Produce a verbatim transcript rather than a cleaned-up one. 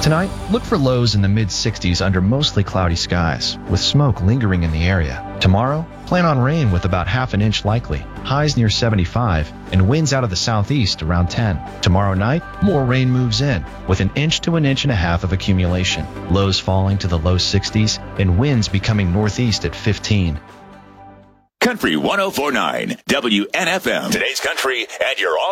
Tonight, look for lows in the mid sixties under mostly cloudy skies, with smoke lingering in the area. Tomorrow, plan on rain with about half an inch likely, highs near seventy-five, and winds out of the southeast around ten. Tomorrow night, more rain moves in, with an inch to an inch and a half of accumulation, lows falling to the low sixties, and winds becoming northeast at fifteen. Country one oh four point nine, W N F M. Today's country and your all